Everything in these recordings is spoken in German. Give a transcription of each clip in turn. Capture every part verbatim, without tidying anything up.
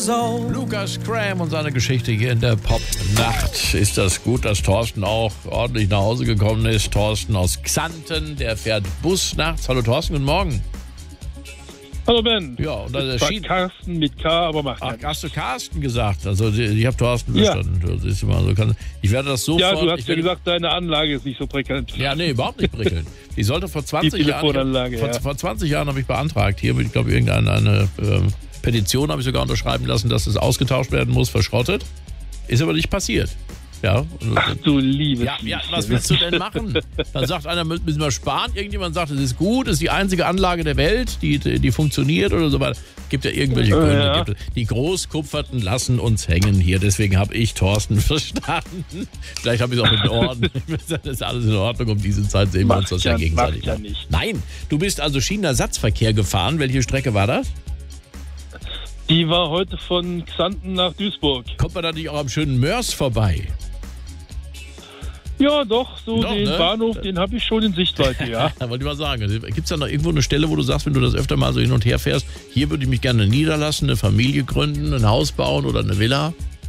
years old. Lukas Graham und seine Geschichte hier in der Popnacht. Ist das gut, dass Thorsten auch ordentlich nach Hause gekommen ist? Thorsten aus Xanten, der fährt Bus nachts. Hallo Thorsten, guten Morgen. Hallo Ben. Ja, und dann das war Schied- Carsten mit K, aber macht Ach, ja hast du Carsten gesagt? Also ich habe Thorsten Ja. verstanden. Du siehst immer, so kann, ich werde das sofort... Ja, du hast ich ja werde, gesagt, deine Anlage ist nicht so prickelnd. Ja, nee, überhaupt nicht prickelnd. Die sollte vor zwanzig Die Jahren... Telefonanlage, vor, ja. vor zwanzig Jahren habe ich beantragt. Hier, ich glaube, irgendeine eine, ähm, Petition habe ich sogar unterschreiben lassen, dass es ausgetauscht werden muss, verschrottet. Ist aber nicht passiert. Ja, Ach du liebes ja, ja, Liebchen. was willst du denn machen? Dann sagt einer, müssen wir sparen. Irgendjemand sagt, es ist gut, es ist die einzige Anlage der Welt, die, die funktioniert oder so weiter. Gibt ja irgendwelche Äh, Gründe. ja. Gibt es. Die Großkupferten lassen uns hängen hier. Deswegen habe ich Thorsten verstanden. Vielleicht habe ich es auch in Ordnung. Das ist alles in Ordnung. Um diese Zeit sehen wir uns Macht das ja, ja- gegenseitig. macht ja nicht. Nein, du bist also Schienenersatzverkehr gefahren. Welche Strecke war das? Die war heute von Xanten nach Duisburg. Kommt man da nicht auch am schönen Mörs vorbei? Ja, doch, so Doch, den ne? Bahnhof, den habe ich schon in Sichtweite, ja. Ja, wollte ich mal sagen. Gibt es da noch irgendwo eine Stelle, wo du sagst, wenn du das öfter mal so hin und her fährst, hier würde ich mich gerne niederlassen, eine Familie gründen, ein Haus bauen oder eine Villa?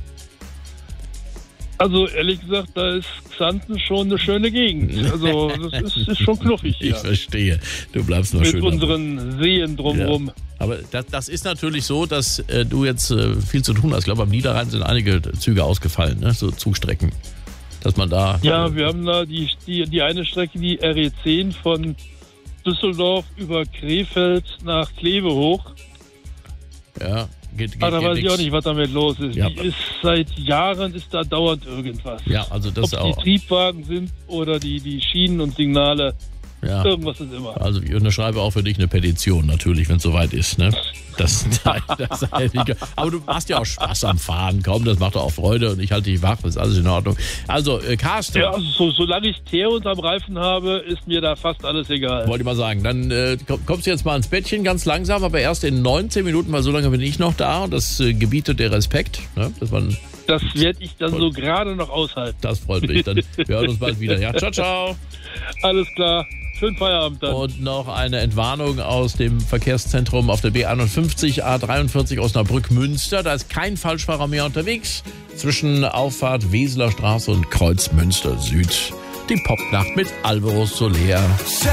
Also ehrlich gesagt, da ist Xanten schon eine schöne Gegend. Also das ist, ist schon knuffig Ich hier. verstehe. Du bleibst noch Mit schön. unseren Seen drumherum. Ja. Aber das, das ist natürlich so, dass äh, du jetzt äh, viel zu tun hast. Ich glaube, am Niederrhein sind einige Züge ausgefallen, ne? So Zugstrecken. Dass man da... Ja, äh, wir haben da die, die, die eine Strecke, die R E zehn von Düsseldorf über Krefeld nach Kleve hoch. ja, geht, geht, Aber da geht weiß ich nix. auch nicht, was damit los ist. Ja, die ist seit Jahren ist da dauernd irgendwas. Ja, also das Ob auch. die Triebwagen sind oder die, die Schienen und Signale, Ja. irgendwas ist immer. Also ich unterschreibe auch für dich eine Petition natürlich, wenn es soweit ist. Ne? Das, nein, das sei nicht. Aber du hast ja auch Spaß am Fahren. Komm, das macht doch auch Freude und ich halte dich wach. Das ist alles in Ordnung. Also, äh, Carsten, Ja, also so, solange ich Teer unterm Reifen habe, ist mir da fast alles egal. wollte ich mal sagen, dann äh, komm- kommst du jetzt mal ins Bettchen ganz langsam, aber erst in neunzehn Minuten, weil so lange bin ich noch da und das äh, gebietet der Respekt. Ne? Dass man, Das werde ich dann so gerade noch aushalten. das freut mich. Dann wir hören uns bald wieder. Ja, ciao, ciao. Alles klar. Schönen Feierabend dann. Und noch eine Entwarnung aus dem Verkehrszentrum auf der B einundfünfzig A dreiundvierzig Osnabrück-Münster. Da ist kein Falschfahrer mehr unterwegs. Zwischen Auffahrt Weseler Straße und Kreuz Münster Süd. Die Popnacht mit Alvaro Soler.